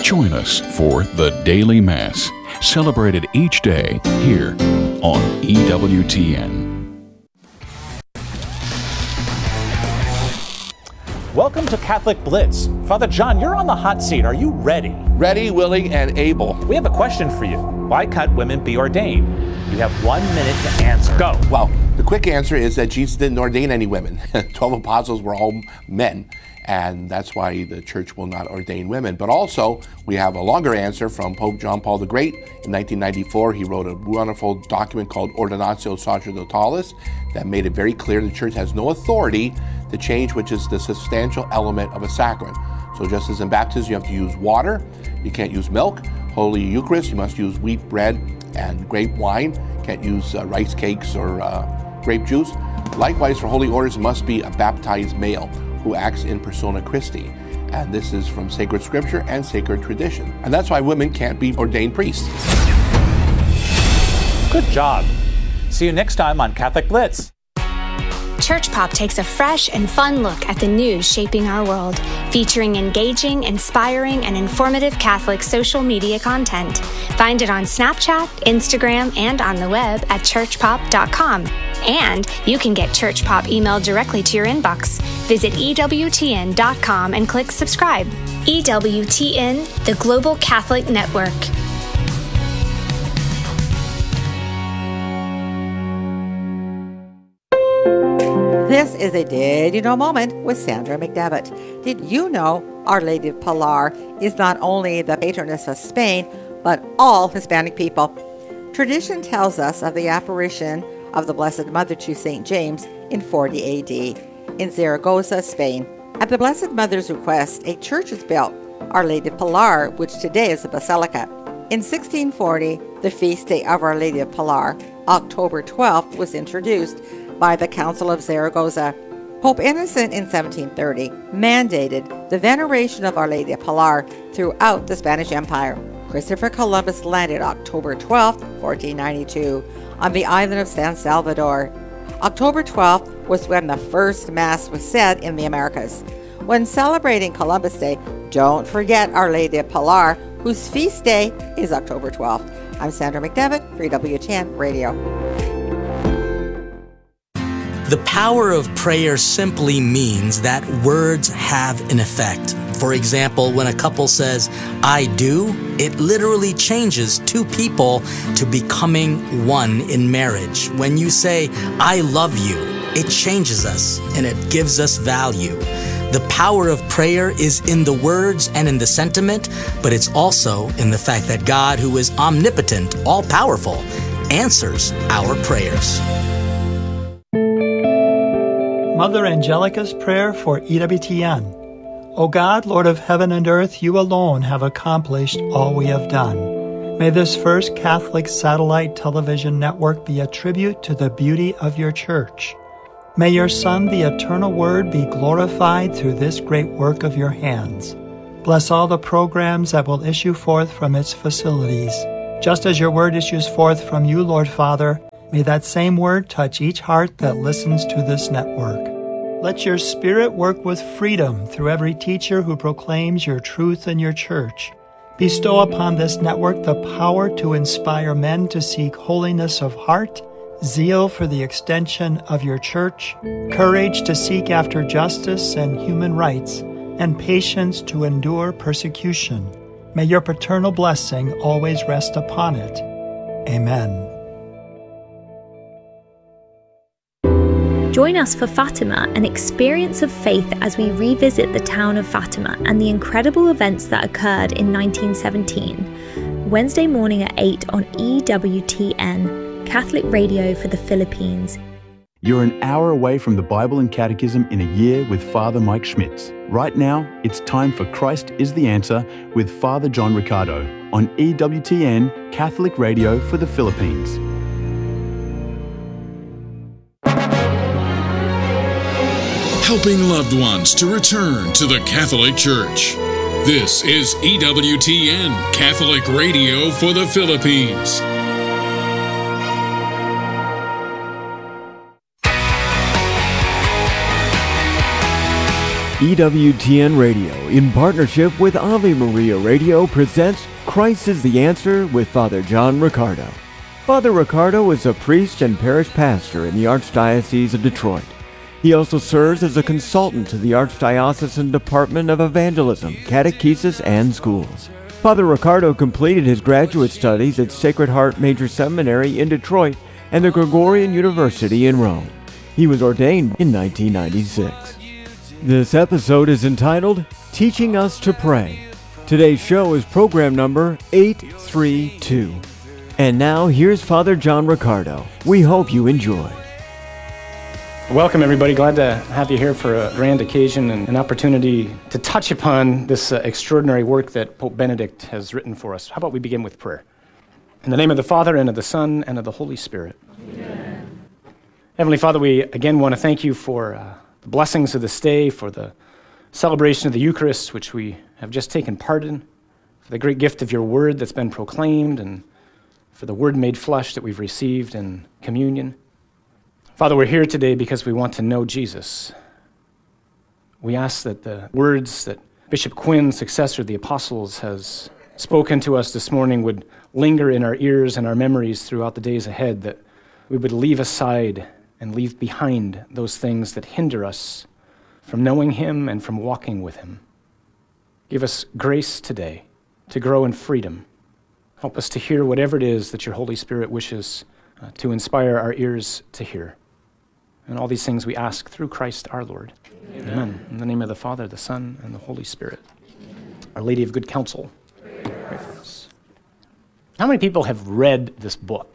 Join us for the Daily Mass, celebrated each day here on EWTN. Welcome to Catholic Blitz. Father John, you're on the hot seat. Are you ready? Ready, willing, and able. We have a question for you. Why can't women be ordained? You have 1 minute to answer. Go. Well, the quick answer is that Jesus didn't ordain any women. 12 apostles were all men, and that's why the church will not ordain women. But also, we have a longer answer from Pope John Paul the Great. In 1994, he wrote a wonderful document called Ordinatio Sacerdotalis that made it very clear the church has no authority to change which is the substantial element of a sacrament. So just as in baptism, you have to use water, you can't use milk. Holy Eucharist, you must use wheat bread and grape wine. You can't use rice cakes or grape juice. Likewise, for holy orders, it must be a baptized male who acts in persona Christi. And this is from sacred scripture and sacred tradition. And that's why women can't be ordained priests. Good job. See you next time on Catholic Blitz. Church Pop takes a fresh and fun look at the news shaping our world, featuring engaging, inspiring, and informative Catholic social media content. Find it on Snapchat, Instagram, and on the web at churchpop.com. And you can get Church Pop emailed directly to your inbox. Visit EWTN.com and click subscribe. EWTN, the Global Catholic Network. This is a Did You Know moment with Sandra McDevitt. Did you know Our Lady of Pilar is not only the patroness of Spain, but all Hispanic people? Tradition tells us of the apparition of the Blessed Mother to St. James in 40 AD in Zaragoza, Spain. At the Blessed Mother's request, a church is built, Our Lady of Pilar, which today is a basilica. In 1640, the feast day of Our Lady of Pilar, October 12th, was introduced by the Council of Zaragoza. Pope Innocent in 1730 mandated the veneration of Our Lady of Pilar throughout the Spanish Empire. Christopher Columbus landed October 12, 1492, on the island of San Salvador. October 12th was when the first Mass was said in the Americas. When celebrating Columbus Day, don't forget Our Lady of Pilar, whose feast day is October 12th. I'm Sandra McDevitt for EWTN Radio. The power of prayer simply means that words have an effect. For example, when a couple says, "I do," it literally changes two people to becoming one in marriage. When you say, "I love you," it changes us and it gives us value. The power of prayer is in the words and in the sentiment, but it's also in the fact that God, who is omnipotent, all-powerful, answers our prayers. Mother Angelica's prayer for EWTN. O God, Lord of heaven and earth, you alone have accomplished all we have done. May this first Catholic satellite television network be a tribute to the beauty of your church. May your Son, the eternal Word, be glorified through this great work of your hands. Bless all the programs that will issue forth from its facilities. Just as your word issues forth from you, Lord Father, may that same word touch each heart that listens to this network. Let your Spirit work with freedom through every teacher who proclaims your truth in your church. Bestow upon this network the power to inspire men to seek holiness of heart, zeal for the extension of your church, courage to seek after justice and human rights, and patience to endure persecution. May your paternal blessing always rest upon it. Amen. Join us for Fatima, an experience of faith as we revisit the town of Fatima and the incredible events that occurred in 1917. Wednesday morning at 8 on EWTN, Catholic Radio for the Philippines. You're an hour away from the Bible and Catechism in a year with Father Mike Schmitz. Right now, it's time for Christ is the Answer with Father John Riccardo on EWTN, Catholic Radio for the Philippines. Helping loved ones to return to the Catholic Church. This is EWTN, Catholic Radio for the Philippines. EWTN Radio, in partnership with Ave Maria Radio, presents Christ is the Answer with Father John Riccardo. Father Riccardo is a priest and parish pastor in the Archdiocese of Detroit. He also serves as a consultant to the Archdiocesan Department of Evangelism, Catechesis, and Schools. Father Riccardo completed his graduate studies at Sacred Heart Major Seminary in Detroit and the Gregorian University in Rome. He was ordained in 1996. This episode is entitled, Teaching Us to Pray. Today's show is program number 832. And now, here's Father John Riccardo. We hope you enjoy. Welcome, everybody. Glad to have you here for a grand occasion and an opportunity to touch upon this extraordinary work that Pope Benedict has written for us. How about we begin with prayer? In the name of the Father, and of the Son, and of the Holy Spirit. Amen. Heavenly Father, we again want to thank you for the blessings of this day, for the celebration of the Eucharist, which we have just taken part in, for the great gift of your word that's been proclaimed, and for the word made flesh that we've received in communion. Father, we're here today because we want to know Jesus. We ask that the words that Bishop Quinn, successor of the apostles, has spoken to us this morning would linger in our ears and our memories throughout the days ahead, that we would leave aside and leave behind those things that hinder us from knowing him and from walking with him. Give us grace today to grow in freedom. Help us to hear whatever it is that your Holy Spirit wishes to inspire our ears to hear. And all these things we ask through Christ our Lord. Amen. Amen. In the name of the Father, the Son, and the Holy Spirit. Our Lady of Good Counsel, pray for us. How many people have read this book?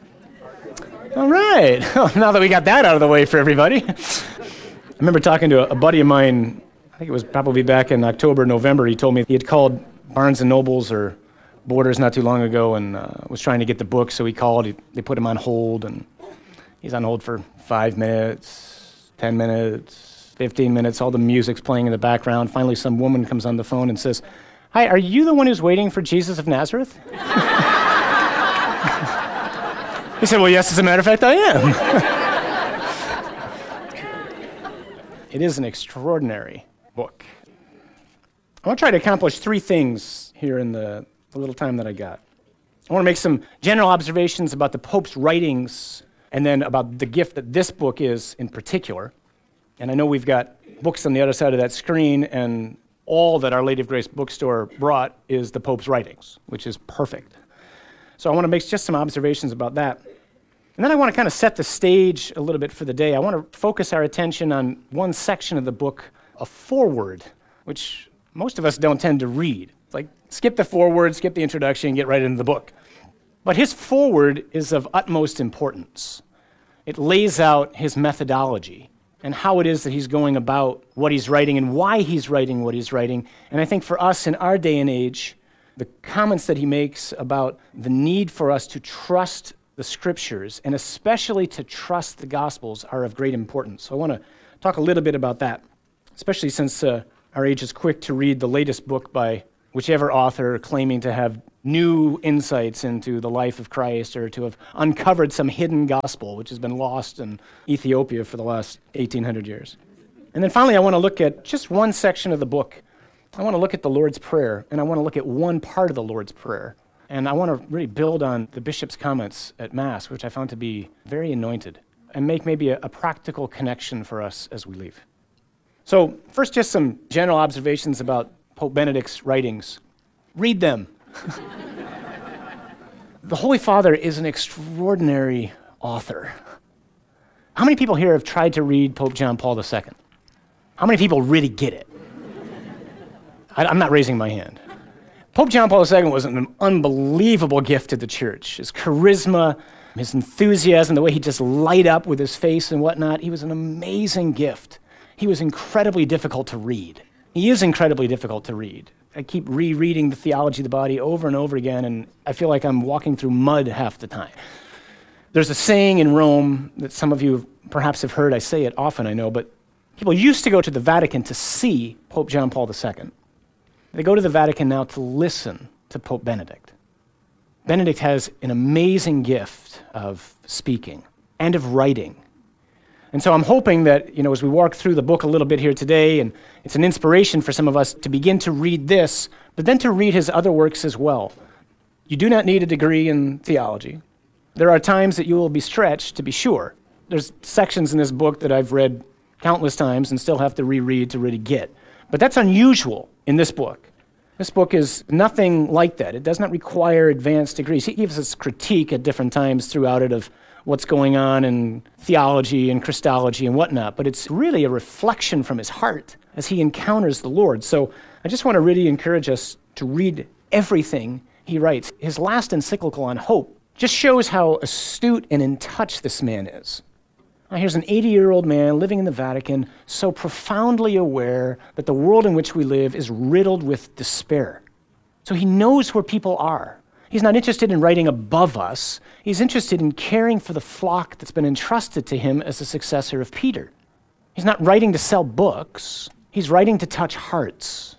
All right. Now that we got that out of the way for everybody. I remember talking to a buddy of mine, I think it was probably back in October, November. He told me he had called Barnes & Nobles or Borders not too long ago and was trying to get the book, so he called. They put him on hold, and he's on hold for 5 minutes, 10 minutes, 15 minutes. All the music's playing in the background. Finally, some woman comes on the phone and says, "Hi, are you the one who's waiting for Jesus of Nazareth?" He said, "Well, yes, as a matter of fact, I am." It is an extraordinary book. I want to try to accomplish three things here in the little time that I got. I want to make some general observations about the Pope's writings and then about the gift that this book is in particular. And I know we've got books on the other side of that screen, and all that Our Lady of Grace bookstore brought is the Pope's writings, which is perfect. So I want to make just some observations about that. And then I want to kind of set the stage a little bit for the day. I want to focus our attention on one section of the book, a foreword, which most of us don't tend to read. It's like, skip the foreword, skip the introduction, get right into the book. But his foreword is of utmost importance. It lays out his methodology and how it is that he's going about what he's writing and why he's writing what he's writing. And I think for us in our day and age, the comments that he makes about the need for us to trust the scriptures, and especially to trust the Gospels, are of great importance. So I want to talk a little bit about that, especially since our age is quick to read the latest book by whichever author claiming to have new insights into the life of Christ or to have uncovered some hidden gospel which has been lost in Ethiopia for the last 1,800 years. And then finally, I want to look at just one section of the book. I want to look at the Lord's Prayer, and I want to look at one part of the Lord's Prayer. And I want to really build on the bishop's comments at Mass, which I found to be very anointed, and make maybe a practical connection for us as we leave. So first, just some general observations about Pope Benedict's writings. Read them. The Holy Father is an extraordinary author. How many people here have tried to read Pope John Paul II? How many people really get it? I'm not raising my hand. Pope John Paul II was an unbelievable gift to the church. His charisma, his enthusiasm, the way he just light up with his face and whatnot, he was an amazing gift. He was incredibly difficult to read. He is incredibly difficult to read. I keep rereading the Theology of the Body over and over again, and I feel like I'm walking through mud half the time. There's a saying in Rome that some of you perhaps have heard. I say it often, I know, but people used to go to the Vatican to see Pope John Paul II. They go to the Vatican now to listen to Pope Benedict. Benedict has an amazing gift of speaking and of writing. And so I'm hoping that, as we walk through the book a little bit here today, and it's an inspiration for some of us to begin to read this, but then to read his other works as well. You do not need a degree in theology. There are times that you will be stretched, to be sure. There's sections in this book that I've read countless times and still have to reread to really get. But that's unusual in this book. This book is nothing like that. It does not require advanced degrees. He gives us critique at different times throughout it of what's going on in theology and Christology and whatnot, but it's really a reflection from his heart as he encounters the Lord. So I just want to really encourage us to read everything he writes. His last encyclical on hope just shows how astute and in touch this man is. Now, here's an 80-year-old man living in the Vatican, so profoundly aware that the world in which we live is riddled with despair. So he knows where people are. He's not interested in writing above us. He's interested in caring for the flock that's been entrusted to him as the successor of Peter. He's not writing to sell books. He's writing to touch hearts.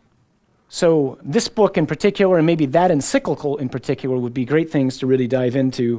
So this book in particular, and maybe that encyclical in particular, would be great things to really dive into.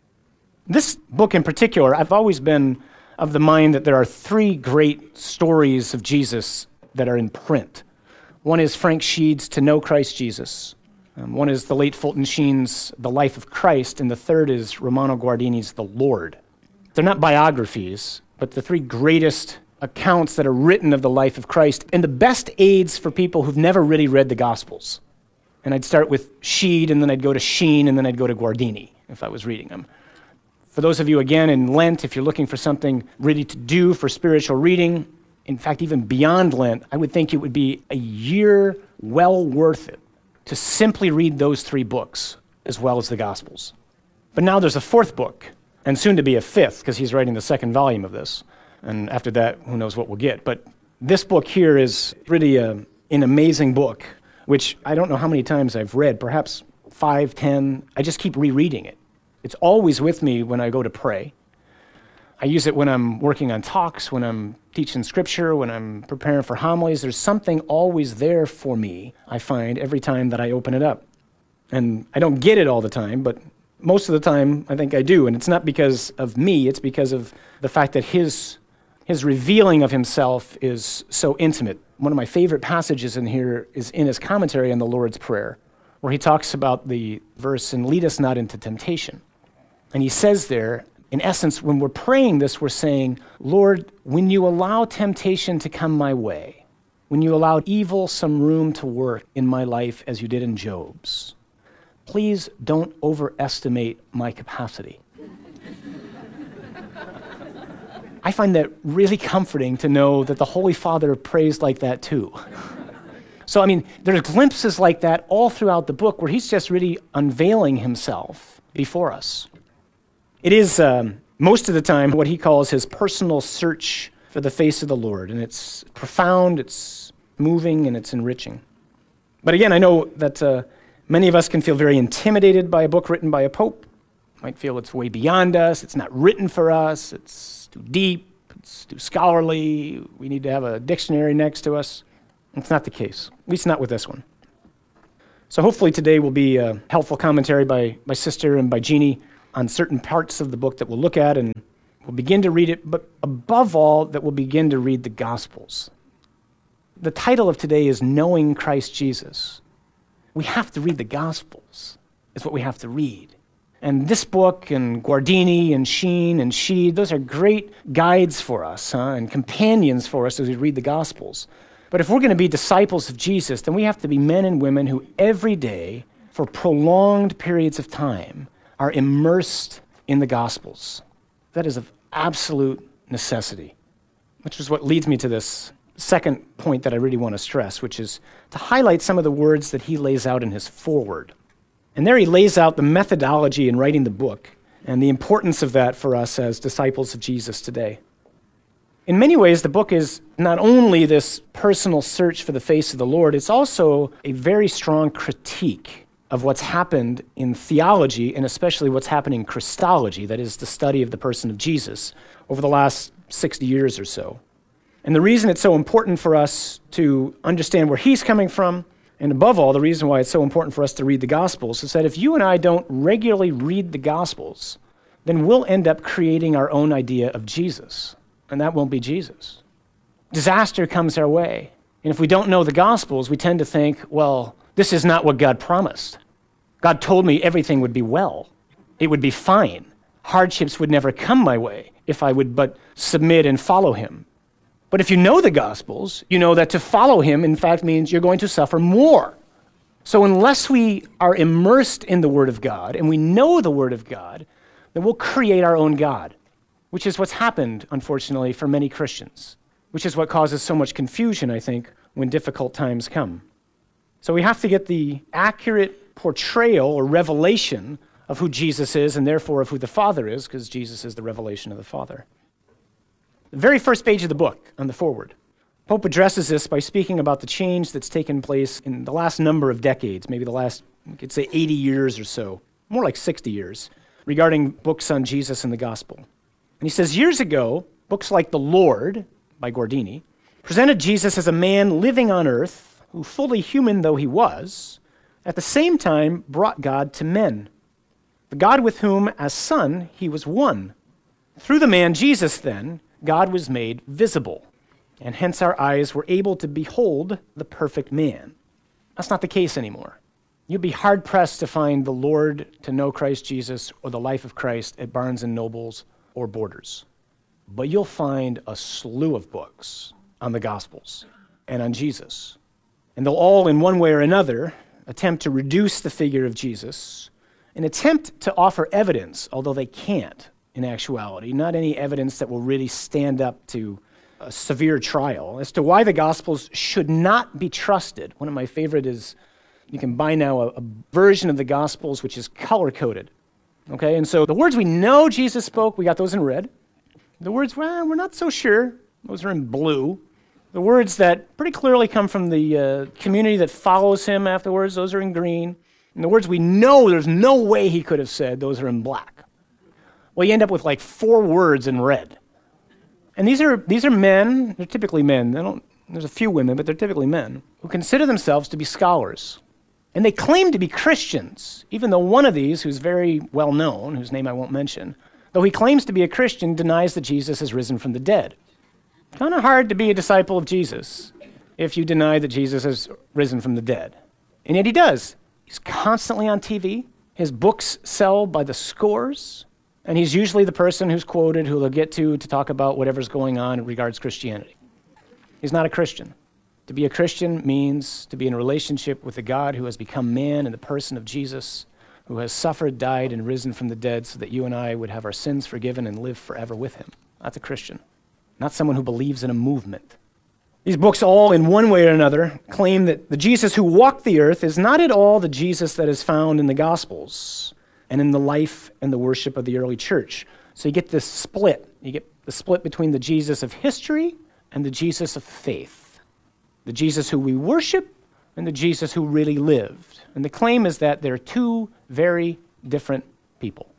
This book in particular, I've always been of the mind that there are three great stories of Jesus that are in print. One is Frank Sheed's To Know Christ Jesus. One is the late Fulton Sheen's The Life of Christ, and the third is Romano Guardini's The Lord. They're not biographies, but the three greatest accounts that are written of the life of Christ, and the best aids for people who've never really read the Gospels. And I'd start with Sheed, and then I'd go to Sheen, and then I'd go to Guardini, if I was reading them. For those of you, again, in Lent, if you're looking for something really to do for spiritual reading, in fact, even beyond Lent, I would think it would be a year well worth it to simply read those three books as well as the Gospels. But now there's a fourth book, and soon to be a fifth, because he's writing the second volume of this. And after that, who knows what we'll get. But this book here is really an amazing book, which I don't know how many times I've read, perhaps 5, 10. I just keep rereading it. It's always with me when I go to pray. I use it when I'm working on talks, when I'm teaching scripture, when I'm preparing for homilies. There's something always there for me, I find, every time that I open it up. And I don't get it all the time, but most of the time I think I do. And it's not because of me, it's because of the fact that his revealing of himself is so intimate. One of my favorite passages in here is in his commentary on the Lord's Prayer, where he talks about the verse, and lead us not into temptation. And he says there, in essence, when we're praying this, we're saying, Lord, when you allow temptation to come my way, when you allow evil some room to work in my life as you did in Job's, please don't overestimate my capacity. I find that really comforting to know that the Holy Father prays like that too. So, there's glimpses like that all throughout the book where he's just really unveiling himself before us. It is, most of the time, what he calls his personal search for the face of the Lord. And it's profound, it's moving, and it's enriching. But again, I know that many of us can feel very intimidated by a book written by a pope. Might feel it's way beyond us, it's not written for us, it's too deep, it's too scholarly, we need to have a dictionary next to us. It's not the case, at least not with this one. So hopefully today will be a helpful commentary by my sister and by Jeannie on certain parts of the book that we'll look at, and we'll begin to read it, but above all, that we'll begin to read the Gospels. The title of today is Knowing Christ Jesus. We have to read the Gospels, is what we have to read. And this book, and Guardini, and Sheen, and Sheed, those are great guides for us, and companions for us as we read the Gospels. But if we're going to be disciples of Jesus, then we have to be men and women who every day, for prolonged periods of time, are immersed in the Gospels. That is of absolute necessity, which is what leads me to this second point that I really want to stress, which is to highlight some of the words that he lays out in his foreword. And there he lays out the methodology in writing the book and the importance of that for us as disciples of Jesus today. In many ways, the book is not only this personal search for the face of the Lord, it's also a very strong critique of what's happened in theology, and especially what's happened in Christology, that is the study of the person of Jesus, over the last 60 years or so. And the reason it's so important for us to understand where he's coming from, and above all, the reason why it's so important for us to read the Gospels, is that if you and I don't regularly read the Gospels, then we'll end up creating our own idea of Jesus. and that won't be Jesus. Disaster comes our way, and if we don't know the Gospels, we tend to think, well, this is not what God promised. God told me everything would be well. It would be fine. Hardships would never come my way if I would but submit and follow him. But if you know the Gospels, you know that to follow him, in fact, means you're going to suffer more. So unless we are immersed in the Word of God and we know the Word of God, then we'll create our own God, which is what's happened, unfortunately, for many Christians, which is what causes so much confusion, I think, when difficult times come. So we have to get the accurate portrayal or revelation of who Jesus is and therefore of who the Father is, because Jesus is the revelation of the Father. The very first page of the book, on the foreword, Pope addresses this by speaking about the change that's taken place in the last number of decades, maybe the last, you could say 80 years or so, more like 60 years, regarding books on Jesus and the gospel. And he says, years ago, books like The Lord, by Guardini, presented Jesus as a man living on earth who, fully human though he was, at the same time brought God to men. The God with whom, as Son, he was one. Through the man Jesus, then, God was made visible, and hence our eyes were able to behold the perfect man. That's not the case anymore. You'd be hard-pressed to find The Lord, To Know Christ Jesus, or The Life of Christ at Barnes & Nobles or Borders. But you'll find a slew of books on the Gospels and on Jesus. And they'll all, in one way or another, attempt to reduce the figure of Jesus, and attempt to offer evidence, although they can't in actuality, not any evidence that will really stand up to a severe trial, as to why the Gospels should not be trusted. One of my favorite is, you can buy now a version of the Gospels which is color-coded. Okay, and so the words we know Jesus spoke, we got those in red. The words, well, we're not so sure, those are in blue. The words that pretty clearly come from the community that follows him afterwards, those are in green. And the words we know there's no way he could have said, those are in black. Well, you end up with like 4 words in red. And these are men, they're typically men, there's a few women, but they're typically men, who consider themselves to be scholars. And they claim to be Christians, even though one of these, who's very well known, whose name I won't mention, though he claims to be a Christian, denies that Jesus has risen from the dead. Kind of hard to be a disciple of Jesus if you deny that Jesus has risen from the dead. And yet he does. He's constantly on TV. His books sell by the scores. And he's usually the person who's quoted, who they'll get to talk about whatever's going on in regards to Christianity. He's not a Christian. To be a Christian means to be in a relationship with a God who has become man in the person of Jesus, who has suffered, died, and risen from the dead so that you and I would have our sins forgiven and live forever with him. That's a Christian, not someone who believes in a movement. These books all, in one way or another, claim that the Jesus who walked the earth is not at all the Jesus that is found in the Gospels and in the life and the worship of the early church. So you get this split. You get the split between the Jesus of history and the Jesus of faith. The Jesus who we worship and the Jesus who really lived. And the claim is that they're two very different people.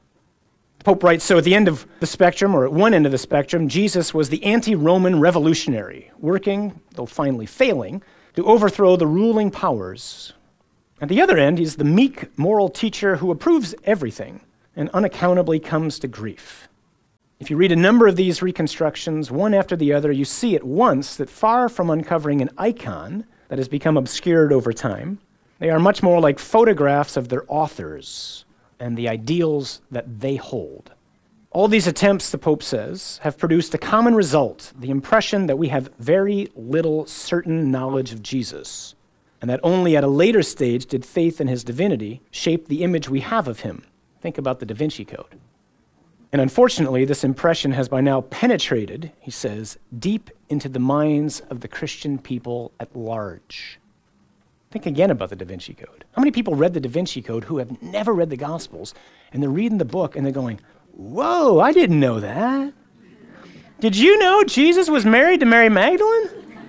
The Pope writes, so at the end of the spectrum, or at one end of the spectrum, Jesus was the anti-Roman revolutionary, working, though finally failing, to overthrow the ruling powers. At the other end, he's the meek moral teacher who approves everything and unaccountably comes to grief. If you read a number of these reconstructions, one after the other, you see at once that far from uncovering an icon that has become obscured over time, they are much more like photographs of their authors and the ideals that they hold. All these attempts, the Pope says, have produced a common result, the impression that we have very little certain knowledge of Jesus, and that only at a later stage did faith in his divinity shape the image we have of him. Think about the Da Vinci Code. And unfortunately, this impression has by now penetrated, he says, deep into the minds of the Christian people at large. Think again about the Da Vinci Code. How many people read the Da Vinci Code who have never read the Gospels, and they're reading the book and they're going, whoa, I didn't know that. Did you know Jesus was married to Mary Magdalene?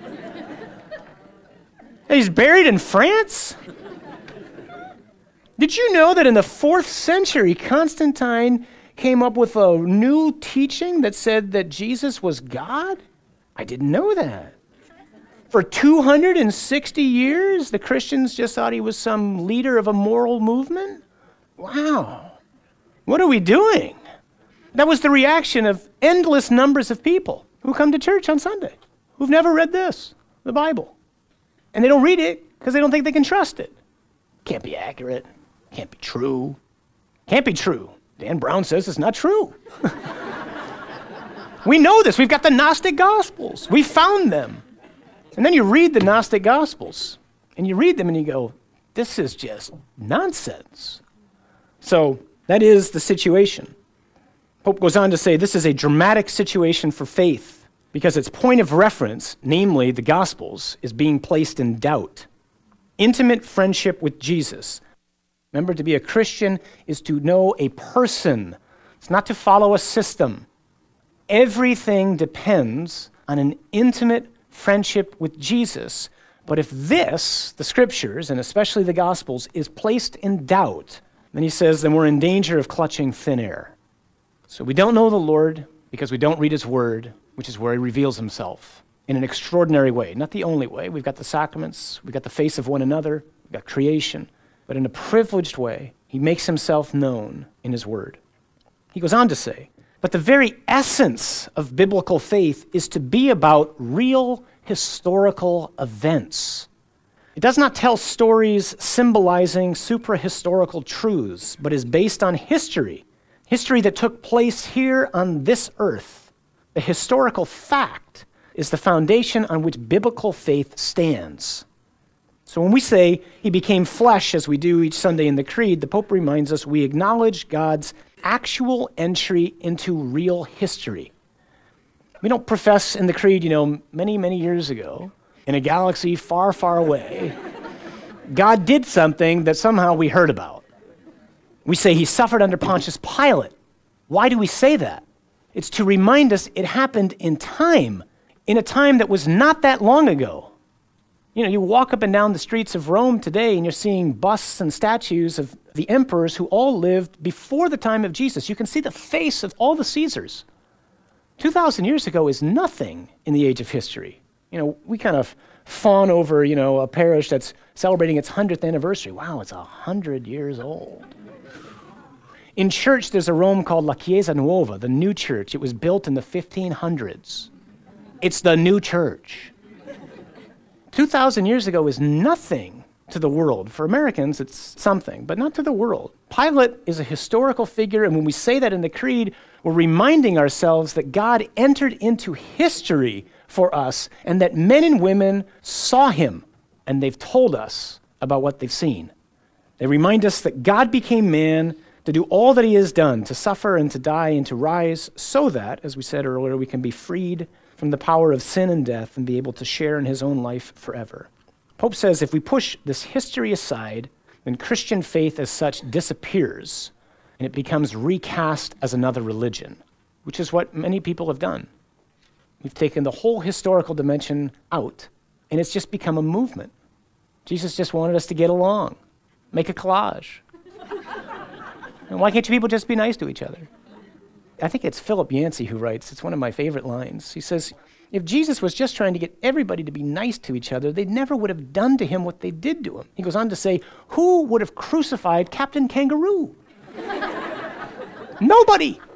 He's buried in France? Did you know that in the 4th century, Constantine came up with a new teaching that said that Jesus was God? I didn't know that. For 260 years, the Christians just thought he was some leader of a moral movement? Wow. What are we doing? That was the reaction of endless numbers of people who come to church on Sunday, who've never read this, the Bible. And they don't read it because they don't think they can trust it. Can't be accurate. Can't be true. Can't be true. Dan Brown says it's not true. We know this. We've got the Gnostic Gospels. We found them. And then you read the Gnostic Gospels, and you read them and you go, this is just nonsense. So that is the situation. Pope goes on to say this is a dramatic situation for faith because its point of reference, namely the Gospels, is being placed in doubt. Intimate friendship with Jesus. Remember, to be a Christian is to know a person. It's not to follow a system. Everything depends on an intimate friendship with Jesus. But if this, the Scriptures, and especially the Gospels, is placed in doubt, then he says, then we're in danger of clutching thin air. So we don't know the Lord because we don't read his word, which is where he reveals himself in an extraordinary way. Not the only way. We've got the sacraments, we've got the face of one another, we've got creation. But in a privileged way, he makes himself known in his word. He goes on to say, but the very essence of biblical faith is to be about real historical events. It does not tell stories symbolizing supra-historical truths, but is based on history that took place here on this earth. The historical fact is the foundation on which biblical faith stands. So when we say he became flesh, as we do each Sunday in the Creed, the Pope reminds us we acknowledge God's actual entry into real history. We don't profess in the Creed, many, many years ago, in a galaxy far, far away, God did something that somehow we heard about. We say he suffered under Pontius Pilate. Why do we say that? It's to remind us it happened in time, in a time that was not that long ago. You walk up and down the streets of Rome today and you're seeing busts and statues of the emperors who all lived before the time of Jesus. You can see the face of all the Caesars. 2,000 years ago is nothing in the age of history. We kind of fawn over, a parish that's celebrating its 100th anniversary. Wow, it's 100 years old. In church, there's a Rome called La Chiesa Nuova, the new church. It was built in the 1500s. It's the new church. 2,000 years ago is nothing to the world. For Americans, it's something, but not to the world. Pilate is a historical figure, and when we say that in the Creed, we're reminding ourselves that God entered into history for us and that men and women saw him, and they've told us about what they've seen. They remind us that God became man to do all that he has done, to suffer and to die and to rise so that, as we said earlier, we can be freed from the power of sin and death and be able to share in his own life forever. Pope says if we push this history aside, then Christian faith as such disappears and it becomes recast as another religion, which is what many people have done. We've taken the whole historical dimension out and it's just become a movement. Jesus just wanted us to get along, make a collage. And why can't you people just be nice to each other? I think it's Philip Yancey who writes, it's one of my favorite lines. He says, if Jesus was just trying to get everybody to be nice to each other, they never would have done to him what they did to him. He goes on to say, who would have crucified Captain Kangaroo? Nobody.